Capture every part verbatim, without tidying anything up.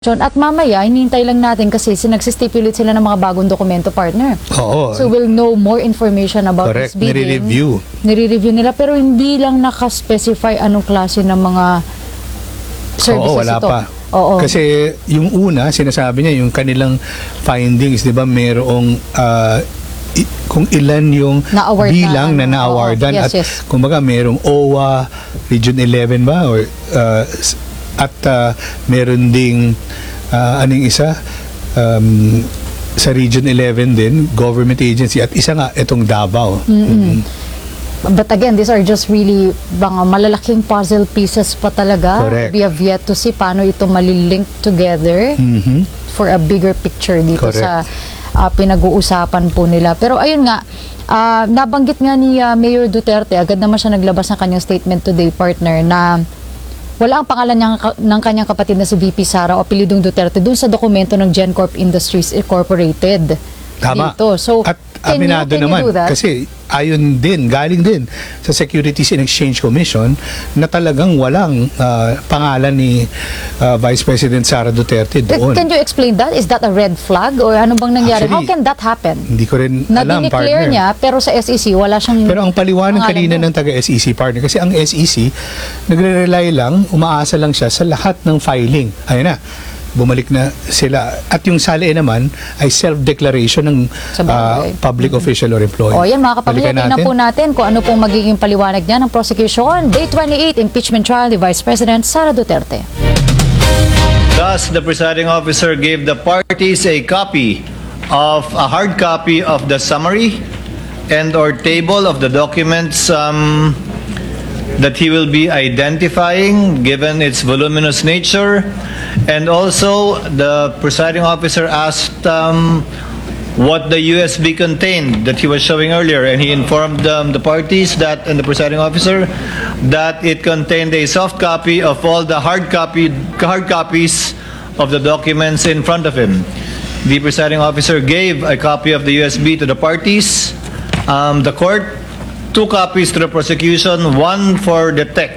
At mamaya, hinihintay lang natin kasi sinagsistipulate sila ng mga bagong dokumento, partner. Oo. So we'll know more information about Correct. this bidding. Nire-review. Nire-review nila, pero hindi lang nakaspecify anong klase ng mga services Oo, wala ito. pa. Oo. Kasi yung una, sinasabi niya, yung kanilang findings, di ba, merong uh, i- kung ilan yung Na-award bilang na, na, na-awardan. yes, At yes. kumbaga, merong O W A, Region eleven ba? Or, uh, at uh, meron ding, uh, anong isa? Um, sa Region eleven din, government agency. At isa nga, itong Davao. Mm-hmm. But again, these are just really mga malalaking puzzle pieces pa talaga. Correct. We have yet to see paano ito malilink together Mhm. for a bigger picture dito Correct. sa uh, pinag-uusapan po nila. Pero ayun nga, uh, nabanggit nga ni uh, Mayor Duterte, agad naman siya naglabas ng kanyang statement today, partner, na wala ang pangalan niya, ng kanyang kapatid na si V P Sara o apelidong Duterte dun sa dokumento ng GenCorp Industries Incorporated. Tama. Dito. So, At can you, aminado can naman, you do that? kasi ayon din, galing din sa Securities and Exchange Commission na talagang walang uh, pangalan ni uh, Vice President Sara Duterte doon. Can you explain that? Is that a red flag? Or ano bang nangyari? Actually, How can that happen? Hindi ko rin Na alam, dineclare partner. niya, pero sa S E C, wala siyang Pero ang paliwanag pangalan kanina mo. ng taga-S E C, partner, kasi ang S E C, nagre-rely lang, umaasa lang siya sa lahat ng filing. Ayun na, bumalik na sila. At yung S A L E naman ay self-declaration ng Sa bagay. uh, public official or employee. O yan mga kapamilya, Balikan tingnan po natin kung ano pong magiging paliwanag niya ng prosecution. Day twenty-eight, impeachment trial ni Vice President Sara Duterte. Thus, the presiding officer gave the parties a copy of a hard copy of the summary and or table of the documents um, that he will be identifying given its voluminous nature. And also, the presiding officer asked um, what the U S B contained that he was showing earlier, and he informed um, the parties that, and the presiding officer, that it contained a soft copy of all the hard copy, hard copies of the documents in front of him. The presiding officer gave a copy of the U S B to the parties, um, the court, two copies to the prosecution, one for the tech.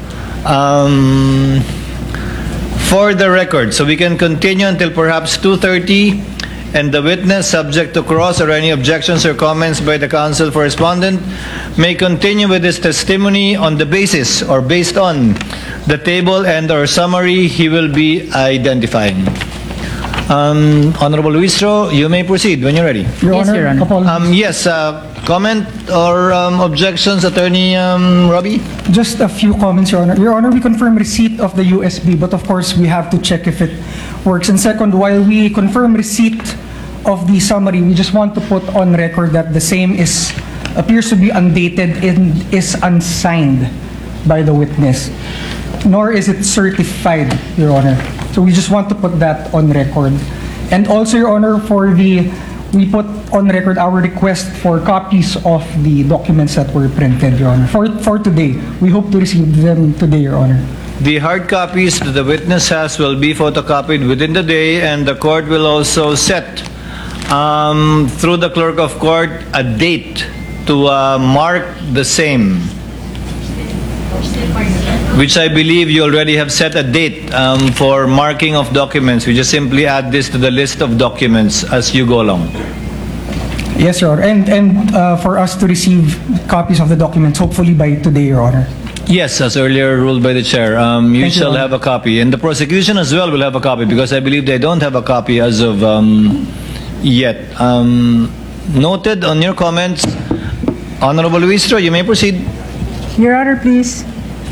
Um, for the record, so we can continue until perhaps two thirty, and the witness, subject to cross or any objections or comments by the counsel for respondent, may continue with his testimony on the basis or based on the table and or summary he will be identifying. Um, Honorable Luistro, you may proceed when you're ready. Your Yes, Honor, Your Honor. apologies. Um, yes, uh, comment or um, objections, Attorney um, Robbie? Just a few comments, Your Honor. Your Honor, we confirm receipt of the U S B, but of course, we have to check if it works. And second, while we confirm receipt of the summary, we just want to put on record that the same is appears to be undated and is unsigned by the witness, nor is it certified, Your Honor. So we just want to put that on record. And also, Your Honor, for the we put on record our request for copies of the documents that were printed, Your Honor. For, for today, we hope to receive them today, Your Honor. The hard copies that the witness has will be photocopied within the day, and the court will also set, um, through the clerk of court, a date to uh, mark the same. Which I believe you already have set a date um, for marking of documents. We just simply add this to the list of documents as you go along. Yes, Your Honor. And, and uh, for us to receive copies of the documents, hopefully by today, Your Honor. Yes, as earlier ruled by the chair, um, you Thank you, shall Your have a copy. And the prosecution as well will have a copy, because I believe they don't have a copy as of um, yet. Um, noted on your comments, Honorable Luistro, you may proceed. Your Honor, please.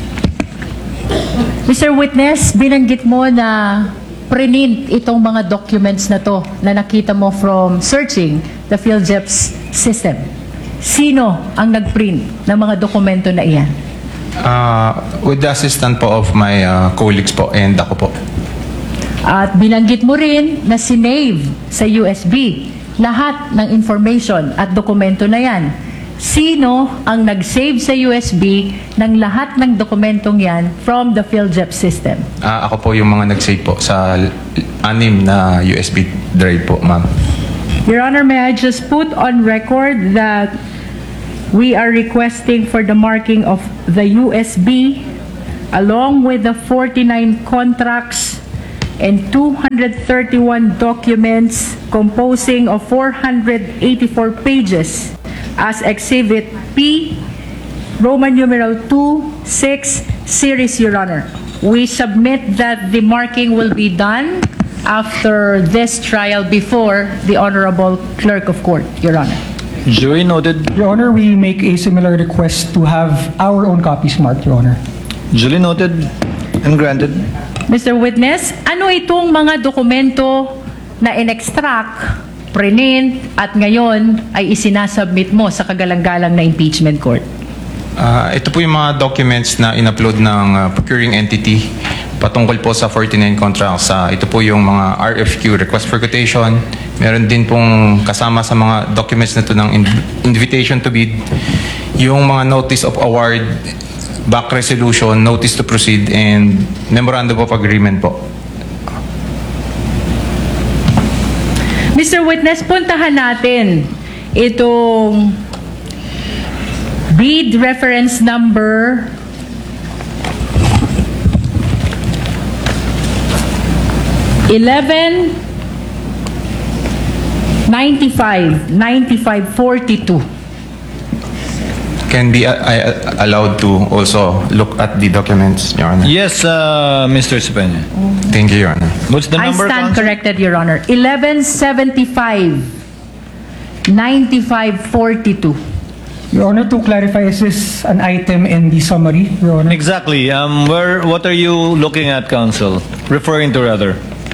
Mister Witness, binanggit mo na print itong mga documents na to na nakita mo from searching the PhilJeps system. Sino ang nag-print ng mga dokumento na iyan? Uh, with the assistant po of my uh, colleagues po and ako po. At binanggit mo rin na sinave sa U S B lahat ng information at dokumento na yan. Sino ang nag-save sa U S B ng lahat ng dokumentong yan from the PhilJeps system? Uh, ako po yung mga nag-save po sa anim na U S B drive po, ma'am. Your Honor, may I just put on record that we are requesting for the marking of the U S B along with the forty-nine contracts and two hundred thirty-one documents composing of four hundred eighty-four pages as Exhibit P, Roman numeral two, six, series, Your Honor. We submit that the marking will be done after this trial before the Honorable Clerk of Court, Your Honor. Jury noted. Your Honor, we make a similar request to have our own copies marked, Your Honor. Duly noted and granted. Mister Witness, ano itong mga dokumento na in-extract, print, at ngayon ay isinasubmit mo sa kagalang-galang na impeachment court? Ah, ito po yung mga documents na in-upload ng ah, procuring entity patungkol po sa forty-nine contracts. Ah, ito po yung mga R F Q, request for quotation. Meron din pong kasama sa mga documents na ito ng in- invitation to bid, yung mga notice of award, back resolution, notice to proceed, and memorandum of agreement po. Mister Witness, puntahan natin itong bid reference number eleven ninety-five ninety-five forty-two. Can be uh, I- allowed to also look at the documents, Your Honor. Yes, uh, Mister Speña. Thank you, Your Honor. What's the I number, stand Counsel? corrected, Your Honor. eleven seventy-five ninety-five forty-two. Your Honor, to clarify, is this an item in the summary, Your Honor? Exactly. Um, where? What are you looking at, Counsel? Referring to, rather.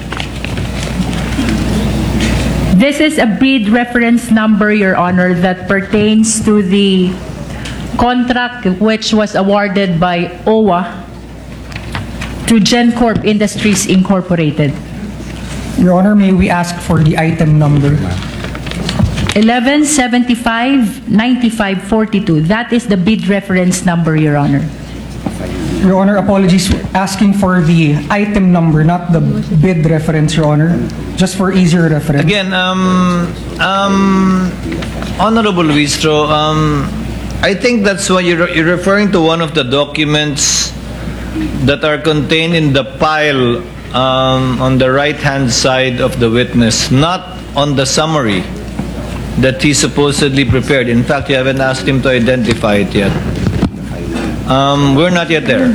This is a bid reference number, Your Honor, that pertains to the contract which was awarded by O W A to GenCorp Industries Incorporated. Your Honor, may we ask for the item number? eleven seventy-five ninety-five forty-two. That is the bid reference number, Your Honor. Your Honor, apologies, asking for the item number, not the bid reference, Your Honor, just for easier reference. Again, um, um, Honorable Luistro, um, I think that's why you're, you're referring to one of the documents that are contained in the pile um, on the right-hand side of the witness, not on the summary that he supposedly prepared. In fact, you haven't asked him to identify it yet. Um, we're not yet there.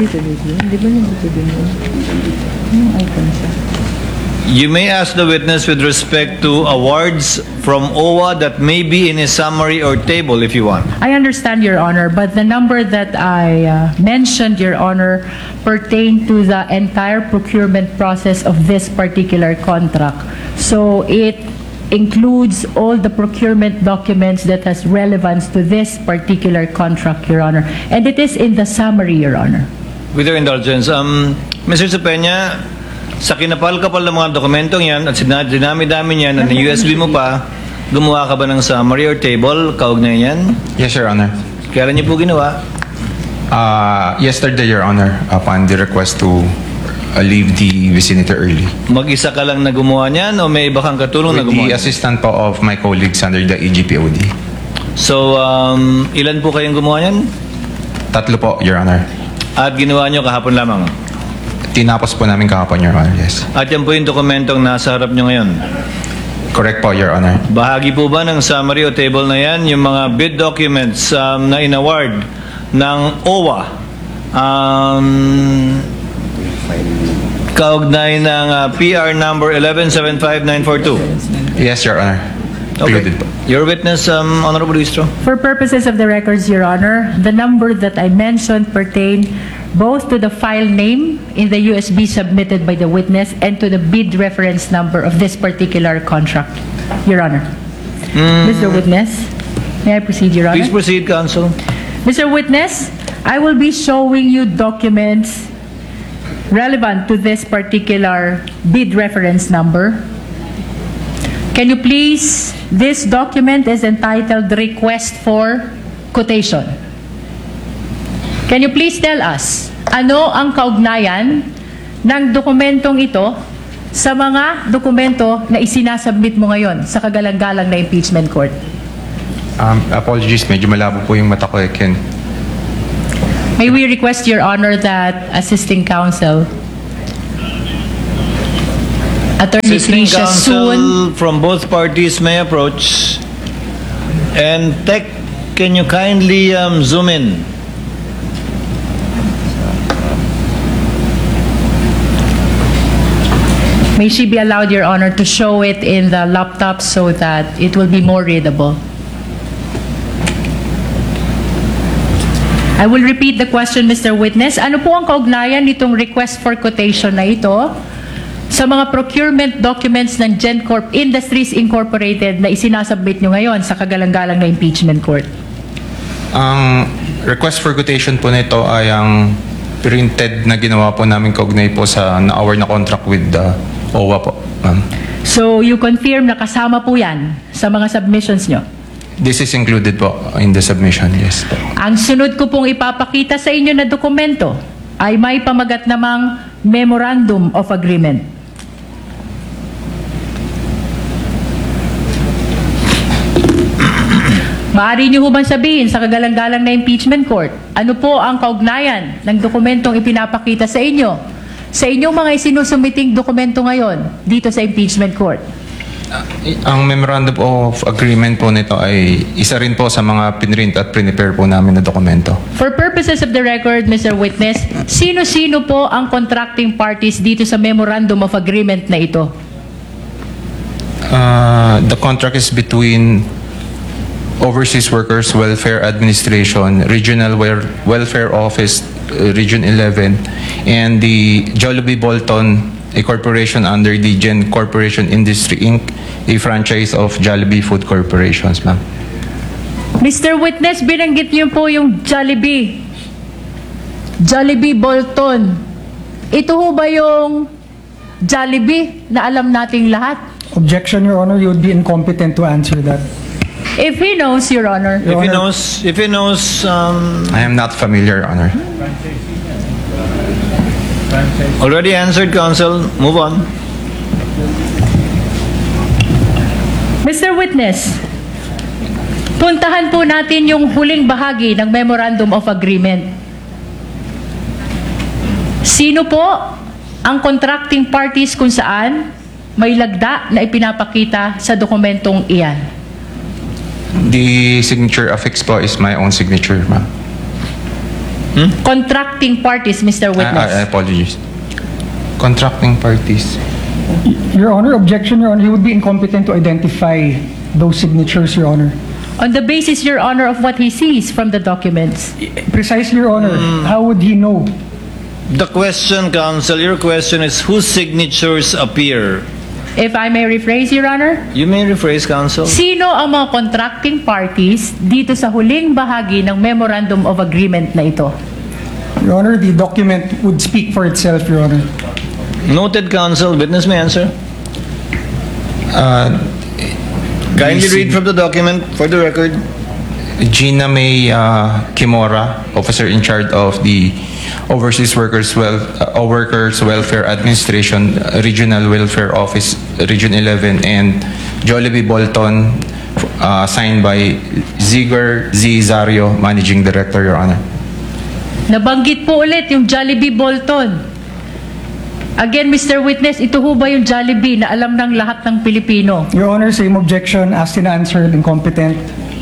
You may ask the witness with respect to awards from O W A that may be in his summary or table if you want. I understand, Your Honor, but the number that I uh, mentioned, Your Honor, pertain to the entire procurement process of this particular contract. So it includes all the procurement documents that has relevance to this particular contract, Your Honor. And it is in the summary, Your Honor. With your indulgence, um, Mister Cepena, sa kinapal-kapal ng mga dokumentong yan at sina- dinami-dami niyan at U S B mo pa, gumawa ka ba ng summary or table kaugnay yan? Yes, Your Honor. Kailan niyo po ginawa? Uh, yesterday, Your Honor, upon the request to uh, leave the vicinity early. Mag-isa ka lang na gumawa niyan o may iba kang katulong na With gumawa the niyan? assistant po of my colleagues under the E G P O D. So, um, ilan po kayong gumawa niyan? Tatlo po, Your Honor. At ginawa niyo kahapon lamang? Tinapos po namin kahapon, Your Honor, yes. At yan po yung dokumentong nasa harap niyo ngayon? Correct po, Your Honor. Bahagi po ba ng summary o table na yan, yung mga bid documents um, na inaward ng O W A um, kaugnay ng uh, P R number eleven seven five nine four two? Yes, Your Honor. Included po. Your witness, um, Honorable Luistro. For purposes of the records, Your Honor, the number that I mentioned pertain both to the file name in the U S B submitted by the witness and to the bid reference number of this particular contract, Your Honor. Mister Witness, may I proceed, Your Honor? Please proceed, Counsel. Mister Witness, I will be showing you documents relevant to this particular bid reference number. Can you please, this document is entitled Request for Quotation. Can you please tell us, ano ang kaugnayan ng dokumentong ito sa mga dokumento na isinasubmit mo ngayon sa kagalang-galang na impeachment court? Um, apologies, medyo malabo po yung mata ko. I can... May we request, Your Honor, that assisting counsel Attorney Assisting Tricia Soon. counsel from both parties may approach. And Tech, can you kindly um, zoom in? May she be allowed, Your Honor, to show it in the laptop so that it will be more readable. I will repeat the question, Mister Witness. Ano po ang kaugnayan nitong request for quotation na ito sa mga procurement documents ng GenCorp Industries Incorporated na isinasubmit nyo ngayon sa kagalang-galang na impeachment court? Ang request for quotation po nito ay ang printed na ginawa po namin kaugnay po sa na-award na contract with the O W A po, ma'am. So you confirm na kasama po yan sa mga submissions nyo? This is included po in the submission, yes po. Ang sunod ko pong ipapakita sa inyo na dokumento ay may pamagat namang Memorandum of Agreement. Maaari niyo ho bang sabihin sa kagalang-galang na impeachment court, ano po ang kaugnayan ng dokumentong ipinapakita sa inyo sa inyong mga isinusumiting dokumento ngayon dito sa impeachment court? Ang Memorandum of Agreement po nito ay isa rin po sa mga pinrint at prepare po namin na dokumento. For purposes of the record, Mister Witness, sino-sino po ang contracting parties dito sa Memorandum of Agreement na ito? Uh, the contract is between Overseas Workers Welfare Administration, Regional Wel- Welfare Office, uh, Region eleven, and the Jollibee Bolton, a corporation under the Gen Corporation Industry Incorporated, a franchise of Jollibee Food Corporations, ma'am. Mister Witness, binanggit niyo po yung Jollibee. Jollibee Bolton. Ito ho ba yung Jollibee na alam nating lahat? Objection, Your Honor, you would be incompetent to answer that. If he knows, Your Honor. If he knows, if he knows, um, I am not familiar, Honor. already answered, counsel. Move on. Mister Witness, puntahan po natin yung huling bahagi ng Memorandum of Agreement. Sino po ang contracting parties kung saan may lagda na ipinapakita sa dokumentong iyan? The signature affixed po is my own signature, ma'am. Contracting parties, Mister I, I Witness. apologies. Contracting parties. Your Honor, objection, Your Honor, he would be incompetent to identify those signatures, Your Honor. On the basis, Your Honor, of what he sees from the documents. Precisely, Your Honor, how would he know? The question, counsel, your question is whose signatures appear? If I may rephrase, Your Honor. You may rephrase, counsel. Sino ang mga contracting parties dito sa huling bahagi ng Memorandum of Agreement na ito? Your Honor, the document would speak for itself, Your Honor. Noted, counsel. Witness may answer. Uh, Kindly the read from the document for the record. Gina May uh, Kimora, officer in charge of the Overseas Workers Wel- uh, Workers Welfare Administration, uh, Regional Welfare Office, Region eleven, and Jollibee Bolton, uh, signed by Ziger Z. Zario, Managing Director, Your Honor. Nabanggit po ulit yung Jollibee Bolton. Again, Mister Witness, ito ho ba yung Jollibee na alam ng lahat ng Pilipino? Your Honor, same objection, asked and answered, incompetent.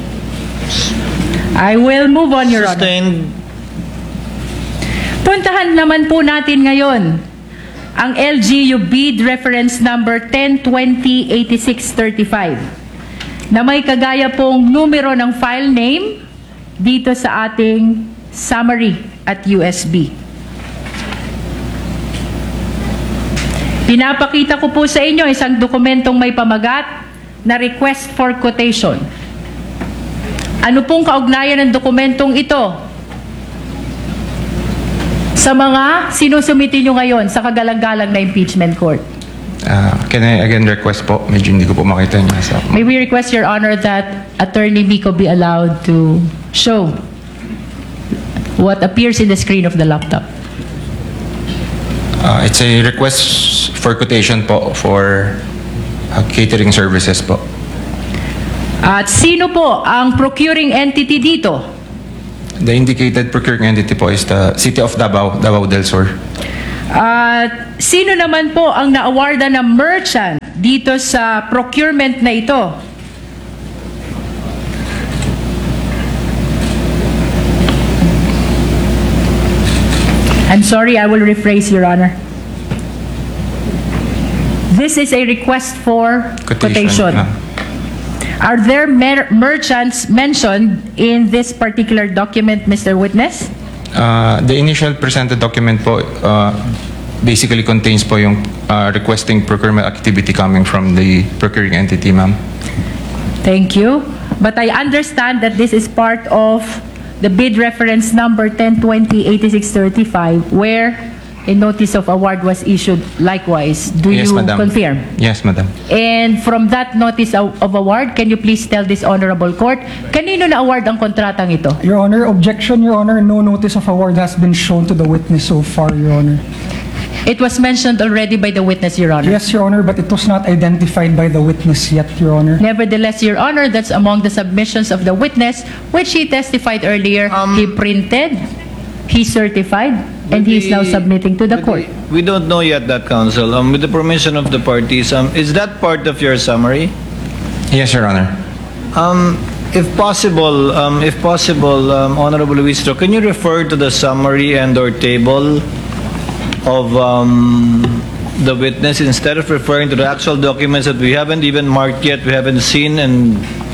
I will move on, Your Honor. Sustained. Puntahan naman po natin ngayon ang L G U bid reference number ten twenty eighty-six thirty-five na may kagaya pong numero ng file name dito sa ating summary at U S B. Pinapakita ko po sa inyo isang dokumentong may pamagat na request for quotation. Ano pong kaugnayan ng dokumentong ito sa mga sinusumiti nyo ngayon sa kagalang-galang na impeachment court? Uh, can I again request po? Medyo hindi ko po makita yung nasa. May we request, Your Honor, that Attorney Mico be allowed to show what appears in the screen of the laptop. Uh, it's a request for quotation po for uh, catering services po. At sino po ang procuring entity dito? The indicated procuring entity po is the City of Davao, Davao del Sur. At sino naman po ang na-awardan na merchant dito sa procurement na ito? I'm sorry, I will rephrase, Your Honor. This is a request for quotation. Quotation, ah. Are there mer- merchants mentioned in this particular document, Mister Witness? Uh, the initial presented document po uh, basically contains po yung uh, requesting procurement activity coming from the procuring entity, ma'am. Thank you. But I understand that this is part of the bid reference number ten twenty eighty-six thirty-five, where a notice of award was issued likewise. Do Yes, you madam. confirm? Yes, madam. And from that notice of, of award, can you please tell this honorable court, kanino na-award ang kontratang ito? Your Honor, objection, Your Honor. No notice of award has been shown to the witness so far, Your Honor. It was mentioned already by the witness, Your Honor. Yes, Your Honor, but it was not identified by the witness yet, Your Honor. Nevertheless, Your Honor, that's among the submissions of the witness, which he testified earlier. Um, he printed, he certified, and he is now With submitting to the with court. We don't know yet that, counsel. Um, with the permission of the parties, um, is that part of your summary? Yes, Your Honor. Um, if possible, um, if possible, um, Honorable Luistro, can you refer to the summary and/or table of um, the witness instead of referring to the actual documents that we haven't even marked yet, we haven't seen, and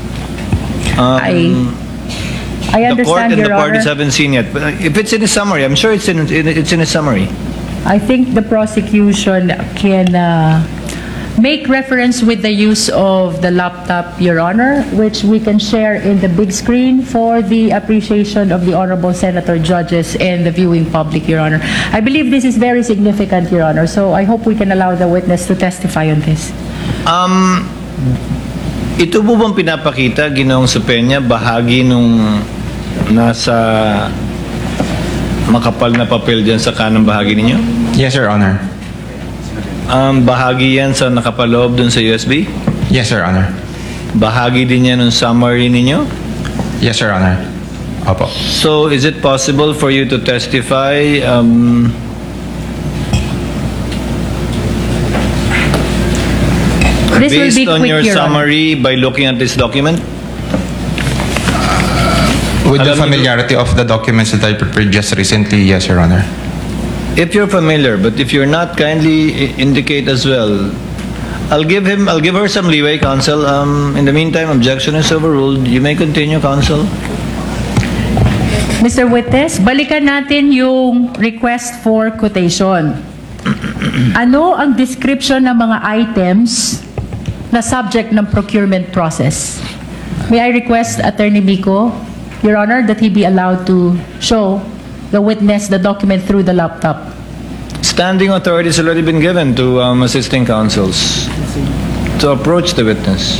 um, I- I the court understand, and the Your parties Honor. haven't seen yet. But uh, if it's in a summary, I'm sure it's in, in it's in a summary. I think the prosecution can uh, make reference with the use of the laptop, Your Honor, which we can share in the big screen for the appreciation of the honorable senator, judges, and the viewing public, Your Honor. I believe this is very significant, Your Honor, so I hope we can allow the witness to testify on this. Um, ito po bang pinapakita, Ginoong Supenya, bahagi nung nasa makapal na papel dyan sa kanang bahagi ninyo? Yes, Your Honor. Um, bahagi yan sa nakapaloob dun sa U S B? Yes, Your Honor. Bahagi din yan ng summary ninyo? Yes, Your Honor. Opo. So, is it possible for you to testify um, This will based be on quick, your Your Honor. summary by looking at this document? With the Alam niyo- familiarity of the documents that I prepared just recently, yes, Your Honor. If you're familiar, but if you're not, kindly i- indicate as well. I'll give him, I'll give her some leeway, counsel. Um, in the meantime, objection is overruled. You may continue, counsel. Mister Witness, balikan natin yung request for quotation. Ano ang description ng mga items na subject ng procurement process? May I request Attorney Mico, Your Honor, that he be allowed to show the witness the document through the laptop. Standing authority has already been given to um, assisting counsels to approach the witness.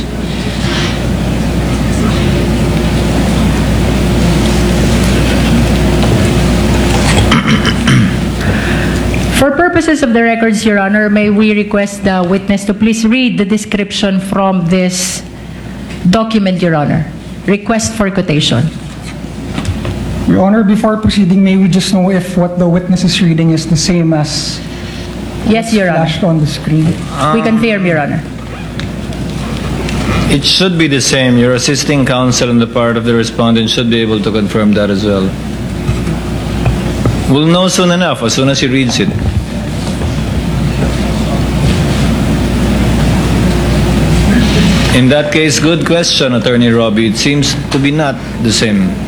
For purposes of the records, Your Honor, may we request the witness to please read the description from this document, Your Honor. Request for quotation. Your Honor, before proceeding, may we just know if what the witness is reading is the same as Yes, Your Honor. flashed on the screen? We confirm, Your Honor. It should be the same. Your assisting counsel on the part of the respondent should be able to confirm that as well. We'll know soon enough, as soon as he reads it. In that case, good question, Attorney Robbie. It seems to be not the same.